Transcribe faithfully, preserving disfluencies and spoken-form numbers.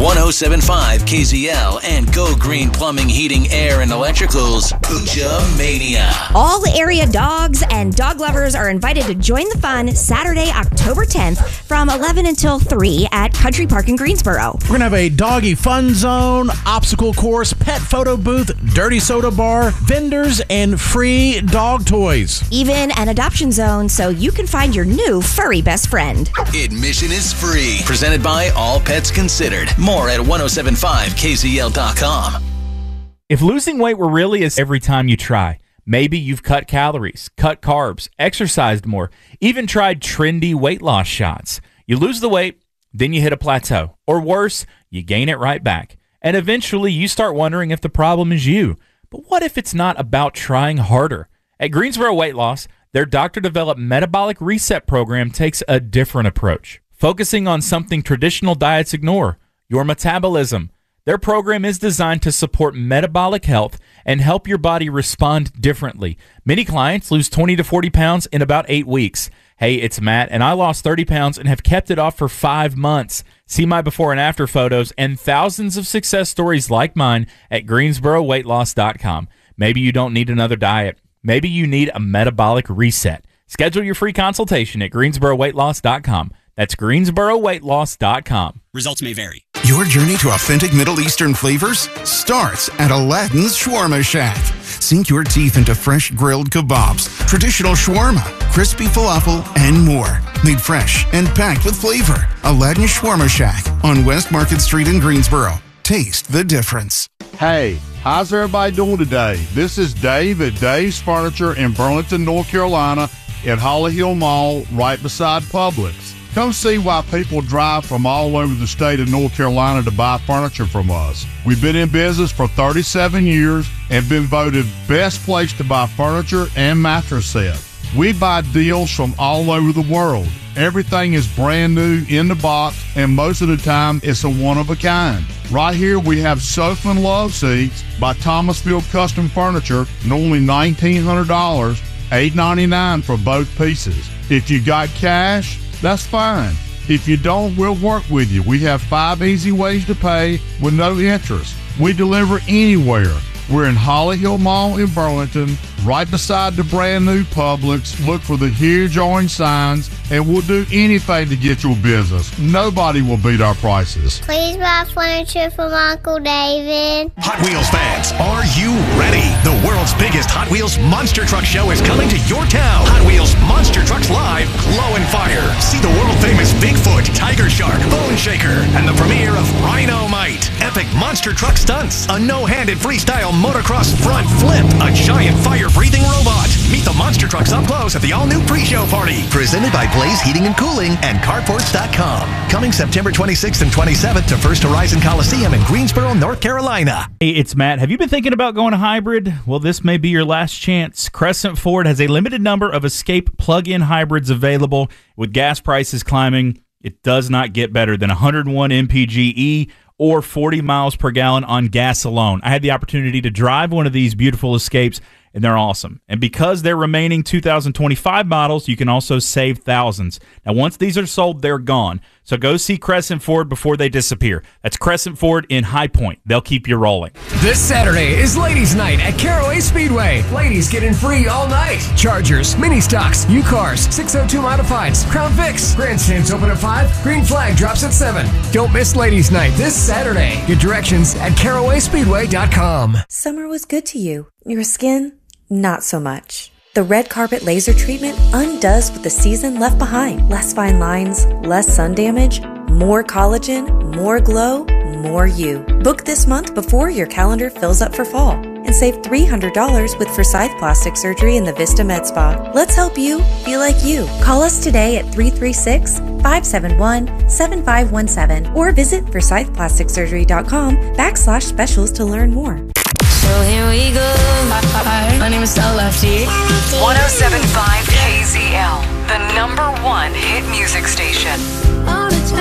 one oh seven point five K Z L and Go Green Plumbing, Heating, Air, and Electricals, Pooja Mania. All area dogs and dog lovers are invited to join the fun Saturday, October tenth from eleven until three at Country Park in Greensboro. We're going to have a doggy fun zone, obstacle course, pet photo booth, dirty soda bar, vendors, and free dog toys. Even an adoption zone so you can find your new furry best friend. Admission is free. Presented by All Pets Considered. More at one oh seven point five K Z L dot com. If losing weight were really as every time you try, maybe you've cut calories, cut carbs, exercised more, even tried trendy weight loss shots. You lose the weight, then you hit a plateau. Or worse, you gain it right back. And eventually you start wondering if the problem is you. But what if it's not about trying harder? At Greensboro Weight Loss, their doctor-developed metabolic reset program takes a different approach, focusing on something traditional diets ignore, your metabolism. Their program is designed to support metabolic health and help your body respond differently. Many clients lose twenty to forty pounds in about eight weeks. Hey, it's Matt, and I lost thirty pounds and have kept it off for five months. See my before and after photos and thousands of success stories like mine at greensboro weight loss dot com. Maybe you don't need another diet. Maybe you need a metabolic reset. Schedule your free consultation at greensboro weight loss dot com. That's greensboro weight loss dot com. Results may vary. Your journey to authentic Middle Eastern flavors starts at Aladdin's Shawarma Shack. Sink your teeth into fresh grilled kebabs, traditional shawarma, crispy falafel, and more. Made fresh and packed with flavor. Aladdin's Shawarma Shack on West Market Street in Greensboro. Taste the difference. Hey, how's everybody doing today? This is Dave at Dave's Furniture in Burlington, North Carolina at Holly Hill Mall right beside Publix. Come see why people drive from all over the state of North Carolina to buy furniture from us. We've been in business for thirty-seven years and been voted best place to buy furniture and mattress sets. We buy deals from all over the world. Everything is brand new in the box, and most of the time it's a one of a kind. Right here we have sofa and love seats by Thomasville Custom Furniture, and only nineteen hundred dollars, eight ninety-nine for both pieces. If you got cash, that's fine. If you don't, we'll work with you. We have five easy ways to pay with no interest. We deliver anywhere. We're in Holly Hill Mall in Burlington, right beside the brand new Publix. Look for the huge orange signs, and we'll do anything to get your business. Nobody will beat our prices. Please buy furniture from Uncle David. Hot Wheels fans, are you ready? The world's biggest Hot Wheels Monster Truck Show is coming to your town. Hot Wheels Monster Trucks Live, Glow and Fire. See the world-famous Bigfoot, Tiger Shark, Bone Shaker, and the premiere of Rhino-Mite. Epic monster truck stunts, a no-handed freestyle motocross front flip, a giant fire-breathing robot. Meet the monster trucks up close at the all-new pre-show party. Presented by Blaze Heating and Cooling and carports dot com. Coming September twenty-sixth and twenty-seventh to First Horizon Coliseum in Greensboro, North Carolina. Hey, it's Matt. Have you been thinking about going hybrid? Well, this may be your last chance. Crescent Ford has a limited number of Escape plug-in hybrids available. With gas prices climbing, it does not get better than one hundred one M P G E or forty miles per gallon on gas alone. I had the opportunity to drive one of these beautiful Escapes, and they're awesome. And because they're remaining two thousand twenty-five models, you can also save thousands. Now, once these are sold, they're gone. So go see Crescent Ford before they disappear. That's Crescent Ford in High Point. They'll keep you rolling. This Saturday is Ladies' Night at Caraway Speedway. Ladies get in free all night. Chargers, mini stocks, U-Cars, six oh two Modifieds, Crown Vics. Grandstands open at five. Green Flag drops at seven. Don't miss Ladies' Night this Saturday. Get directions at caraway speedway dot com. Summer was good to you. Your skin, not so much. The red carpet laser treatment undoes what the season left behind. Less fine lines, less sun damage, more collagen, more glow, more you. Book this month before your calendar fills up for fall and save three hundred dollars with Forsyth Plastic Surgery in the Vista Med Spa. Let's help you feel like you. Call us today at three three six, five seven one, seven five one seven or visit forsyth plastic surgery dot com backslash specials to learn more. So here we go. Hi, my name is Sal Lefty. one oh seven point five K Z L, the number one hit music station.